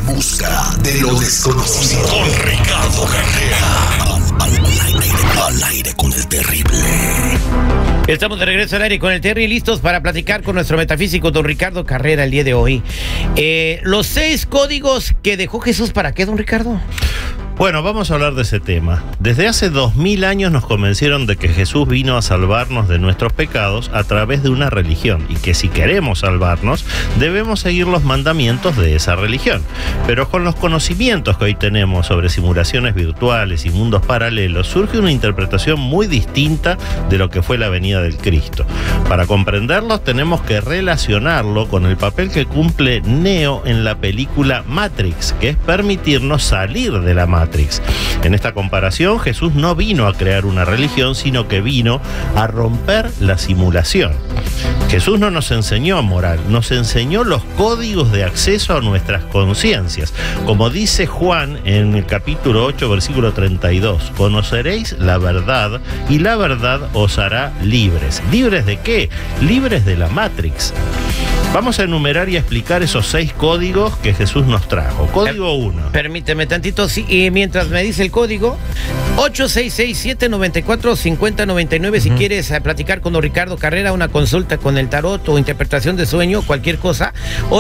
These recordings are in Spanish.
busca de lo desconocido. Con Ricardo Carrera. Al aire con el terrible. Estamos de regreso al aire con el Terry, listos para platicar con nuestro metafísico don Ricardo Carrera el día de hoy. Los 6 códigos que dejó Jesús, ¿para qué, don Ricardo? Bueno, vamos a hablar de ese tema. Desde hace 2000 años nos convencieron de que Jesús vino a salvarnos de nuestros pecados a través de una religión y que si queremos salvarnos debemos seguir los mandamientos de esa religión. Pero con los conocimientos que hoy tenemos sobre simulaciones virtuales y mundos paralelos surge una interpretación muy distinta de lo que fue la venida del Cristo. Para comprenderlo tenemos que relacionarlo con el papel que cumple Neo en la película Matrix, que es permitirnos salir de la Matrix. En esta comparación, Jesús no vino a crear una religión, sino que vino a romper la simulación. Jesús no nos enseñó moral, nos enseñó los códigos de acceso a nuestras conciencias. Como dice Juan en el capítulo 8, versículo 32, conoceréis la verdad y la verdad os hará libres. ¿Libres de qué? Libres de la Matrix. Vamos a enumerar y a explicar esos 6 códigos que Jesús nos trajo. Código 1. Permíteme tantito, sí, y mientras me dice el código, 866-794-5099, si quieres platicar con don Ricardo Carrera, una consulta con el tarot o interpretación de sueño, cualquier cosa,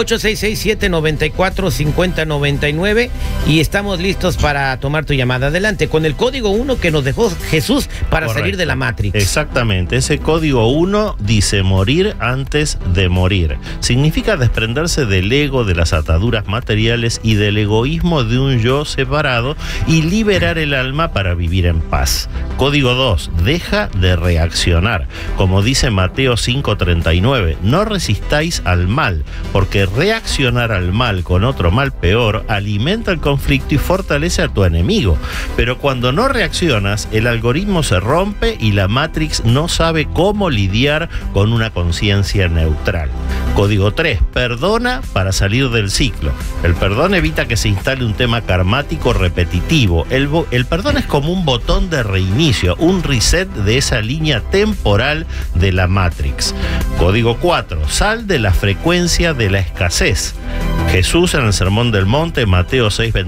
866-794-5099, y estamos listos para tomar tu llamada. Adelante, con el código 1 que nos dejó Jesús para Correcto. salir de la Matrix. Exactamente, ese código 1 dice morir antes de morir. Significa desprenderse del ego, de las ataduras materiales y del egoísmo de un yo separado y liberar el alma para vivir en paz. Código 2, deja de reaccionar. Como dice Mateo 5:39, no resistáis al mal, porque reaccionar al mal con otro mal peor alimenta el conflicto y fortalece a tu enemigo. Pero cuando no reaccionas, el algoritmo se rompe y la Matrix no sabe cómo lidiar con una conciencia neutral. Código 3, perdona para salir del ciclo. El perdón evita que se instale un tema karmático repetitivo. El perdón es como un botón de reinicio, un reset de esa línea temporal de la Matrix. Código 4, sal de la frecuencia de la escasez. Jesús en el Sermón del Monte, Mateo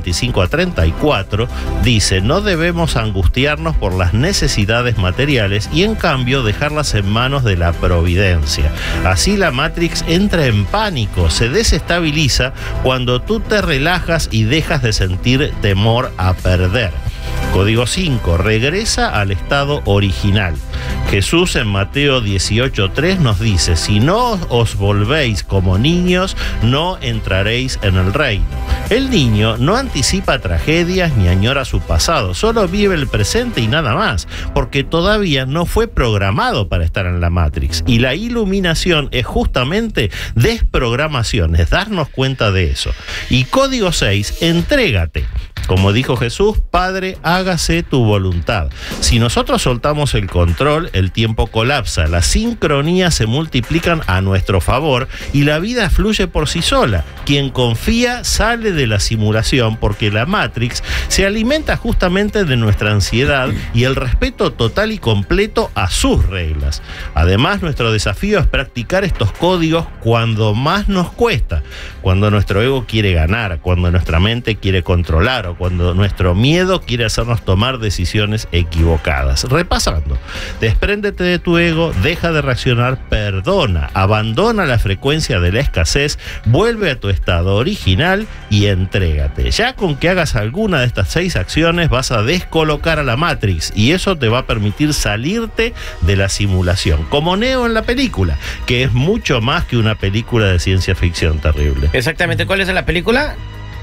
6:25-34, dice, no debemos angustiarnos por las necesidades materiales y en cambio dejarlas en manos de la providencia. Así la Matrix entra en pánico, se desestabiliza cuando tú te relajas y dejas de sentir temor a perder. Código 5, regresa al estado original. Jesús en Mateo 18:3 nos dice, si no os volvéis como niños, no entraréis en el reino. El niño no anticipa tragedias ni añora su pasado, solo vive el presente y nada más, porque todavía no fue programado para estar en la Matrix. Y la iluminación es justamente desprogramación, es darnos cuenta de eso. Y código 6, entrégate. Como dijo Jesús, Padre, hágase tu voluntad. Si nosotros soltamos el control, el tiempo colapsa, las sincronías se multiplican a nuestro favor y la vida fluye por sí sola. Quien confía sale de la simulación porque la Matrix se alimenta justamente de nuestra ansiedad y el respeto total y completo a sus reglas. Además, nuestro desafío es practicar estos códigos cuando más nos cuesta, cuando nuestro ego quiere ganar, cuando nuestra mente quiere controlar o cuando nuestro miedo quiere hacernos tomar decisiones equivocadas. Repasando, despréndete de tu ego, deja de reaccionar, perdona, abandona la frecuencia de la escasez, vuelve a tu estado original y entrégate. Ya con que hagas alguna de estas 6 acciones vas a descolocar a la Matrix y eso te va a permitir salirte de la simulación, como Neo en la película, que es mucho más que una película de ciencia ficción terrible. Exactamente, ¿cuál es la película?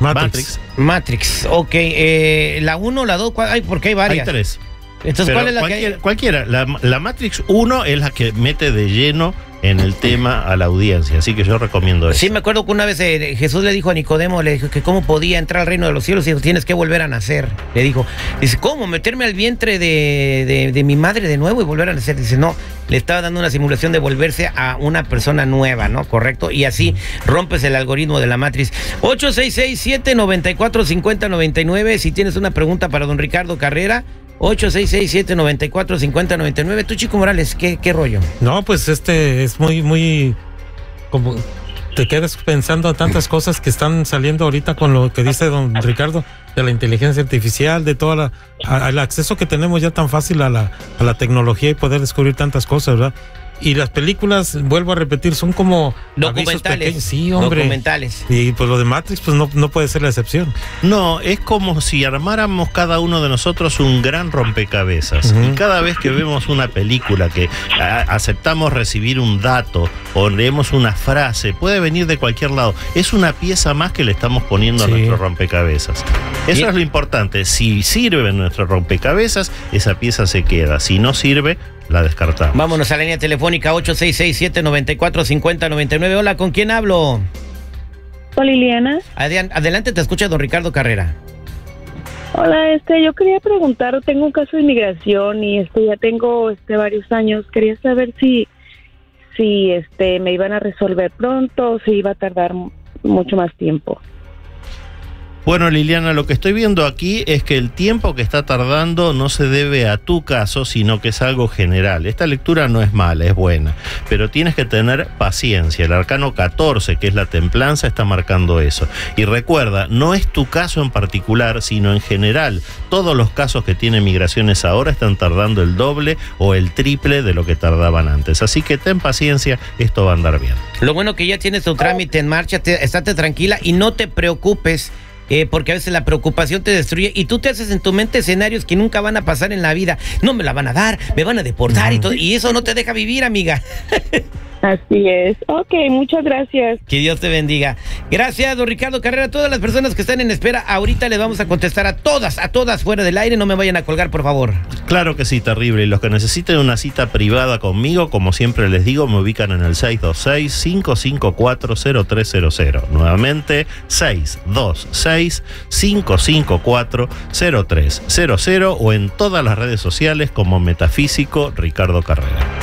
Matrix, ok. La 1, la 2, porque hay varias. Hay 3. Entonces, pero ¿cuál es la que hay? Cualquiera. La Matrix 1 es la que mete de lleno en el tema a la audiencia, así que yo recomiendo eso. Sí, me acuerdo que una vez Jesús le dijo a Nicodemo, le dijo que cómo podía entrar al reino de los cielos y dijo, tienes que volver a nacer. Le dijo, dice, ¿cómo? ¿Meterme al vientre de mi madre de nuevo y volver a nacer? Dice, no, le estaba dando una simulación de volverse a una persona nueva, ¿no? Correcto, y así rompes el algoritmo de la Matrix. 866-794-5099, si tienes una pregunta para don Ricardo Carrera, 866-794-5099. Tú, Chico Morales, ¿qué rollo? No, pues es muy como te quedas pensando en tantas cosas que están saliendo ahorita con lo que dice don Ricardo, de la inteligencia artificial, de toda el acceso que tenemos ya tan fácil a la tecnología y poder descubrir tantas cosas, ¿verdad? Y las películas, vuelvo a repetir, son como documentales. Sí, hombre. Documentales. Y pues lo de Matrix, pues no puede ser la excepción. No, es como si armáramos cada uno de nosotros un gran rompecabezas. Y cada vez que vemos una película que aceptamos recibir un dato o leemos una frase, puede venir de cualquier lado. Es una pieza más que le estamos poniendo a nuestro rompecabezas. Eso es lo importante. Si sirve nuestro rompecabezas, esa pieza se queda. Si no sirve, la descartamos. Vámonos a la línea telefónica 866-794-5099. Hola, ¿con quién hablo? Hola, Liliana. Adelante, te escucha don Ricardo Carrera. Hola, yo quería preguntar, tengo un caso de inmigración y ya tengo varios años. Quería saber si me iban a resolver pronto o si iba a tardar mucho más tiempo. Bueno, Liliana, lo que estoy viendo aquí es que el tiempo que está tardando no se debe a tu caso, sino que es algo general. Esta lectura no es mala, es buena, pero tienes que tener paciencia. El arcano 14, que es la templanza, está marcando eso. Y recuerda, no es tu caso en particular, sino en general. Todos los casos que tienen migraciones ahora están tardando el doble o el triple de lo que tardaban antes. Así que ten paciencia, esto va a andar bien. Lo bueno que ya tienes tu trámite en marcha, estate tranquila y no te preocupes. Porque a veces la preocupación te destruye y tú te haces en tu mente escenarios que nunca van a pasar en la vida. No me la van a dar, me van a deportar y todo, y eso no te deja vivir, amiga. Así es. Ok, muchas gracias. Que Dios te bendiga. Gracias, don Ricardo Carrera. Todas las personas que están en espera, ahorita les vamos a contestar a todas fuera del aire. No me vayan a colgar, por favor. Claro que sí, terrible. Y los que necesiten una cita privada conmigo, como siempre les digo, me ubican en el 626-554-0300. Nuevamente, 626-554-0300 o en todas las redes sociales como Metafísico Ricardo Carrera.